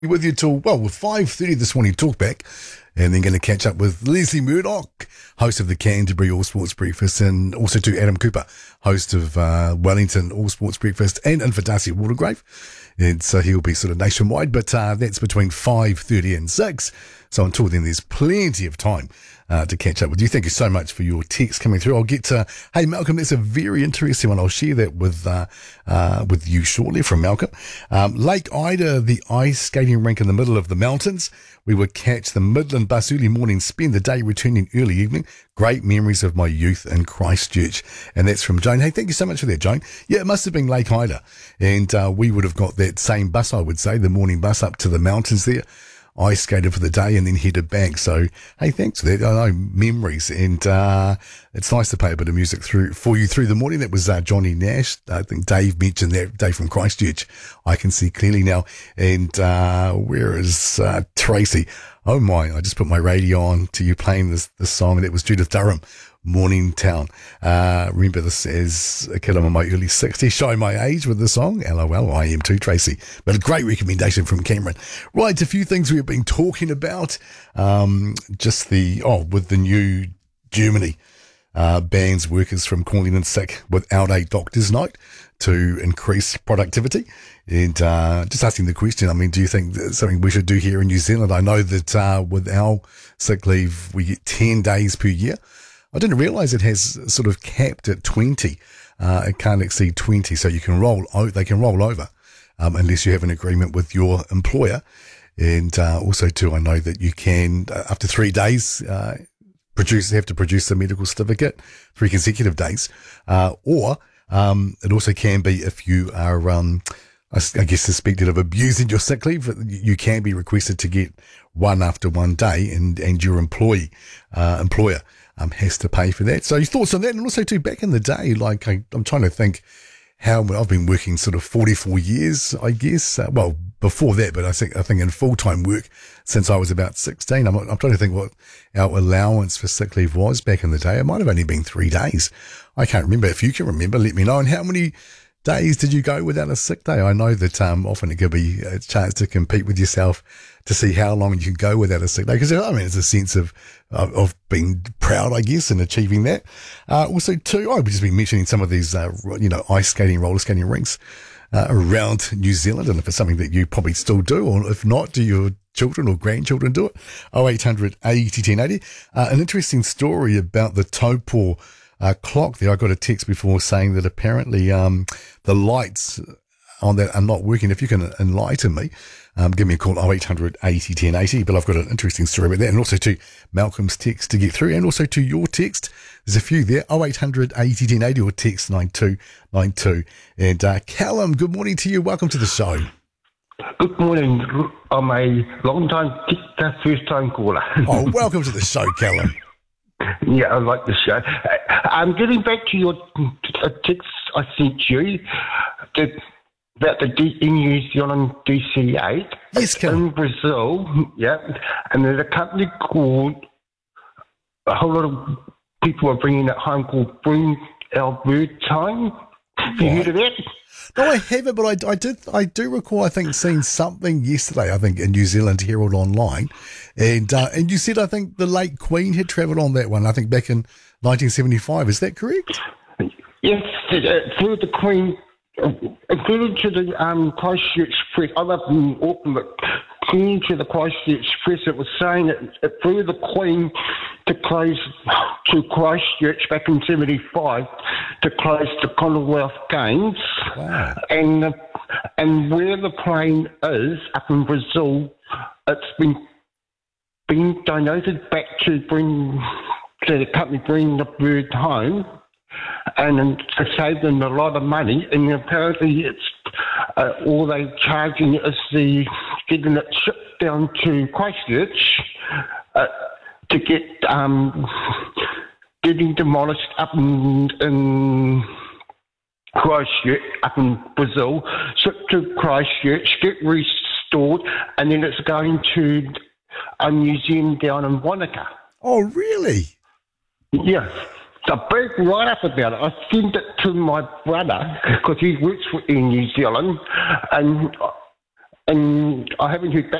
With you till, well, 5:30 this morning, talkback, and then going to catch up with Leslie Murdoch, host of the Canterbury All Sports Breakfast, and also to Adam Cooper, host of Wellington All Sports Breakfast, and in for Darcy Watergrave. And so he'll be sort of nationwide, but that's between 5:30 and 6. So until then, there's plenty of time to catch up with you. Thank you so much for your text coming through. I'll get to, hey, Malcolm, that's a very interesting one. I'll share that with you shortly from Malcolm. Lake Ida, the ice skating rink in the middle of the mountains. We would catch the Midland bus early morning, spend the day returning early evening. Great memories of my youth in Christchurch. And that's from Joan. Hey, thank you so much for that, Joan. Yeah, it must have been Lake Ida. And we would have got that same bus, I would say, the morning bus up to the mountains there. I skated for the day and then headed back. So, hey, thanks for that. I know memories, and it's nice to play a bit of music for you through the morning. That was Johnny Nash. I think Dave mentioned that, Dave from Christchurch. I can see clearly now. And where is Tracy? Oh my! I just put my radio on to you playing this song, and it was Judith Durham. Morning Town. Remember this as a kid in my early 60s, showing my age with the song. LOL, I am too, Tracy. But a great recommendation from Cameron. Right, a few things we've been talking about. With the new Germany bans workers from calling in sick without a doctor's note to increase productivity. And just asking the question, I mean, do you think that's something we should do here in New Zealand? I know that with our sick leave, we get 10 days per year. I didn't realise it has sort of capped at 20. It can't exceed 20, so you can they can roll over unless you have an agreement with your employer. And also, too, I know that you can, up to 3 days, have to produce a medical certificate, 3 consecutive days. Or it also can be if you are, I guess, suspected of abusing your sick leave. You can be requested to get one after 1 day, and your employer has to pay for that. So your thoughts on that? And also too, back in the day, like I'm trying to think how I've been working sort of 44 years, I guess. Well, before that, but I think in full-time work since I was about 16. I'm trying to think what our allowance for sick leave was back in the day. It might have only been 3 days. I can't remember. If you can remember, let me know. And how many days did you go without a sick day? I know that often it could be a chance to compete with yourself to see how long you can go without a sick day. Because, I mean, it's a sense of being proud, I guess, in achieving that. Also, too, I've just been mentioning some of these, ice skating, roller skating rinks around New Zealand. And if it's something that you probably still do, or if not, do your children or grandchildren do it? 0800 80 1080. An interesting story about the Taupō clock there. I got a text before saying that apparently the lights on that are not working. If you can enlighten me, give me a call, 0800 80 1080. But I've got an interesting story about that, and also to Malcolm's text to get through, and also to your text. There's a few there, 0800 80 1080 or text 9292. And Callum, good morning to you. Welcome to the show. Good morning. I'm a long-time first time caller. Oh, welcome to the show, Callum. Yeah, I like the show. I'm getting back to your text I sent you about in New Zealand DC8. Yes, Callum. In Brazil, yeah. And there's a company called, a whole lot of people are bringing it home, called Bring Our Bird Time. Have you heard of that? No, I haven't, but I do recall, I think, seeing something yesterday, I think, in New Zealand Herald Online. And you said, I think, the late Queen had travelled on that one, I think, back in 1975. Is that correct? Yes, through the Queen, according to the Christchurch Express, I live in Auckland, but according to the Christchurch Express, it was saying it flew the Queen to close to Christchurch back in 75 to close the Commonwealth Games. Wow. And where the plane is, up in Brazil, it's been donated back to the company Bring the Bird Home, and to save them a lot of money. And apparently it's all they're charging is getting it shipped down to Christchurch to get getting demolished up in Christchurch, up in Brazil, shipped to Christchurch, get restored, and then it's going to a museum down in Wanaka. Oh, really? Yeah. It's a big write-up about it. I sent it to my brother because he works in New Zealand, and and I haven't heard back